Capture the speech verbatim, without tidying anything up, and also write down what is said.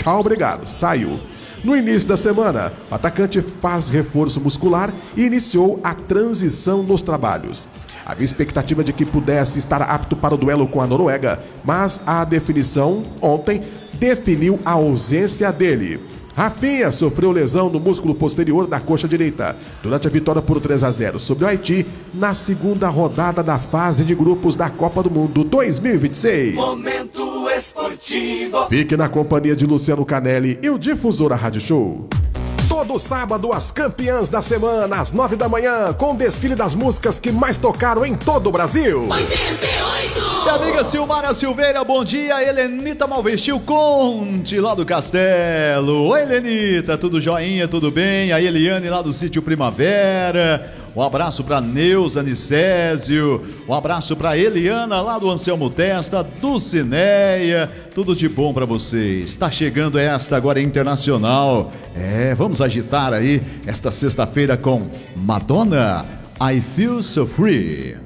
tchau, obrigado, saiu. No início da semana, o atacante faz reforço muscular e iniciou a transição nos trabalhos. Havia expectativa de que pudesse estar apto para o duelo com a Noruega, mas a definição ontem definiu a ausência dele. Rafinha sofreu lesão no músculo posterior da coxa direita durante a vitória por três a zero sobre o Haiti na segunda rodada da fase de grupos da Copa do Mundo dois mil e vinte e seis. Momento esportivo. Fique na companhia de Luciano Canelli e o Difusora Rádio Show. Todo sábado, as campeãs da semana, às nove da manhã, com o desfile das músicas que mais tocaram em todo o Brasil. oitenta e oito! Minha amiga Silmara Silveira, bom dia. Helenita Malvestil, Conte, lá do Castelo. Oi, Helenita, tudo joinha, tudo bem? A Eliane, lá do Sítio Primavera. Um abraço para Neuza Nicésio. Um abraço para Eliana, lá do Anselmo Testa, do Cineia. Tudo de bom para vocês. Está chegando esta agora internacional. É, vamos agitar aí esta sexta-feira com Madonna, I Feel So Free.